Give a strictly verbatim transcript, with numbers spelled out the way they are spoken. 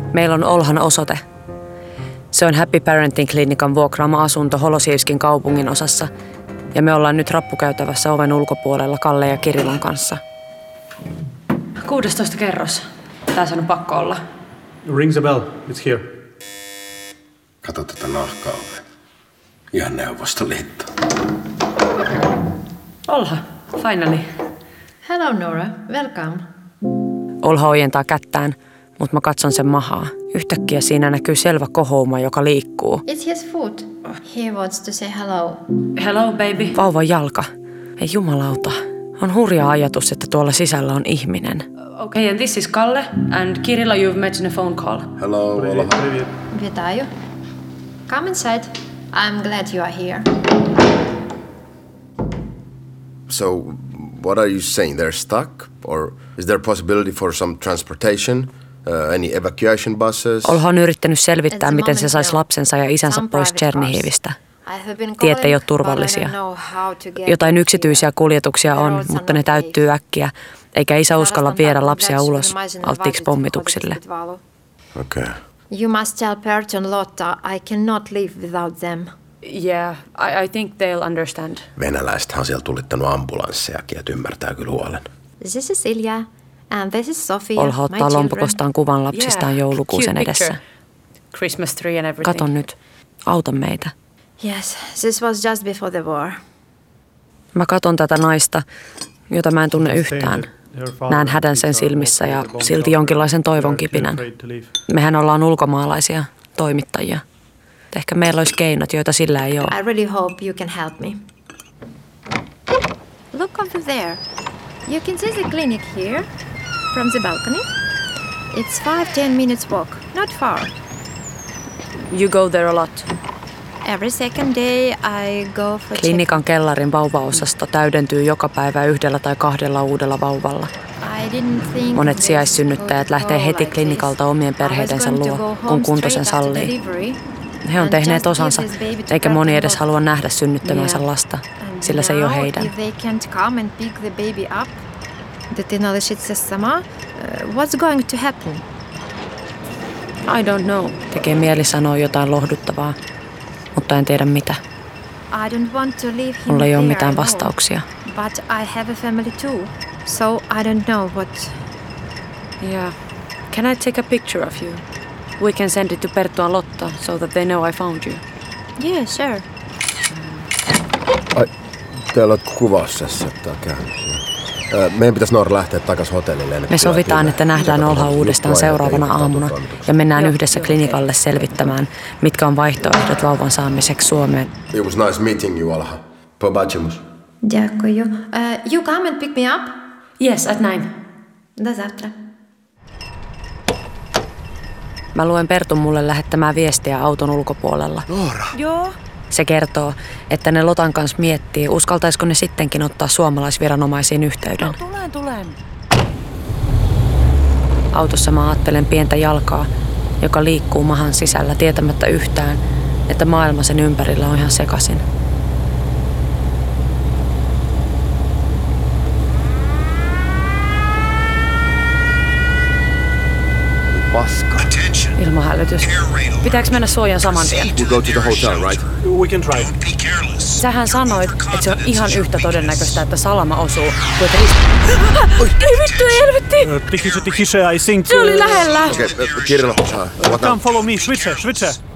Meillä on Olhan osoite. Se on Happy Parenting klinikan vuokraama asunto Holosivskin kaupungin osassa. Ja me ollaan nyt rappukäytävässä oven ulkopuolella Kalle ja Kirilan kanssa. kuudestoista kerros. Tää on pakko olla. Rings a bell. It's here. Kato tätä nahkaa. Ihan Neuvostoliitto. Olha, finally. Hello Nora, welcome. Olha ojentaa kättään, mutta mä katson sen mahaa. Yhtäkkiä siinä näkyy selvä kohouma, joka liikkuu. It's his foot. He wants to say hello. Hello, baby. Vauvan jalka. Ei jumalauta. On hurja ajatus, että tuolla sisällä on ihminen. Okay, and this is Kalle, and Kirilla you've met in a phone call. Hello, Olha. Вітаю. Come inside. I'm glad you are here. So, what are you saying? They're stuck? Or is there a possibility for some transportation? Uh, any evacuation buses? Olha on yrittänyt selvittää, miten se saisi lapsensa ja isänsä pois Tšernihivistä. Tiet ei ole turvallisia. Jotain yksityisiä kuljetuksia on, mutta ne täyttyy äkkiä, eikä isä uskalla viedä lapsia ulos alttiiksi pommituksille. Okay. You must tell Bert and Lotta I cannot live without them. Yeah, I, I think they'll understand. Venäläisethän on siellä tulittanut ambulanssejakin, että ymmärtää kyllä huolen. This is Ilja and this is Sofia. Olha ottaa lompakostaan kuvan lapsistaan Yeah, joulukuusen cute edessä. picture. Christmas tree and everything. Kato nyt, auta meitä. Yes, this was just before the war. Mä katon tätä naista, jota mä en tunne yhtään. Näen hädän sen silmissä ja silti jonkinlaisen toivon kipinän. Mehän ollaan ulkomaalaisia, toimittajia. Ehkä meillä olisi keinot, joita sillä ei ole. I really hope you can help me. Look over there. You can see the clinic here from the balcony. It's five, ten minutes walk, not far. You go there a lot. Every second day I go for check. Klinikan kellarin vauvaosasto täydentyy joka päivä yhdellä tai kahdella uudella vauvalla. I didn't think Monet this sijaissynnyttäjät would lähtee go heti like klinikalta this. omien I perheidensä was going to luo, go kun home kunto sen straight after sallii. delivery He on and tehneet just osansa, give this baby to eikä Bert moni and edes Lotta. halua nähdä synnyttämänsä Yeah. lasta, And sillä se ei ole now, heidän. if they can't come and pick the baby up, дитина лишиться сама, uh, what's going to happen? I don't know. Tekee mieli sanoa jotain lohduttavaa, mutta en tiedä mitä. I don't want to leave him Mulla ei ole there mitään alone, vastauksia. but I have a family too, so I don't know what. Yeah. Can I take a picture of you? We can send it to Perttu and Lotta so that they know I found you. Yeah, sure. Ai, täällä on kuvaus että meidän pitäisi Noora lähteä takaisin hotellille. Me sovitaan, että nähdään Olha uudestaan seuraavana aamuna ja mennään yhdessä klinikalle selvittämään, mitkä on vaihtoehdot vauvan saamiseksi Suomeen. It was nice meeting you, Olha. Побачимось. Дякую. Uh, you come and pick me up? Yes, at nine. До завтра. Mä luen Pertun mulle lähettämää viestiä auton ulkopuolella. Noora. Joo. Se kertoo, että ne Lotan kanssa miettii, uskaltaisiko ne sittenkin ottaa suomalaisviranomaisiin yhteyden. No, tulen, tulen. Autossa mä ajattelen pientä jalkaa, joka liikkuu mahan sisällä tietämättä yhtään, että maailma sen ympärillä on ihan sekaisin. Paska. Ilmahälytys. Pitääkö mennä suojaan saman tien? We go to the hotel, right? We can try. Sähän sanoit, että se on ihan yhtä todennäköistä, että salama osuu, kuin että rist... Ei vittu, ei helvetti! Uh, tikissä, tikissä, I think... Se oli lähellä! Okei, okay, Kirilla. Come follow me, switch, switch.